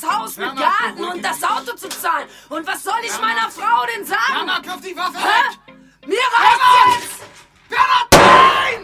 Haus mit Garten und das Auto zu zahlen. Und was soll ich meiner Frau denn sagen? Mama, kauf die Waffe Hä? weg! Mir reicht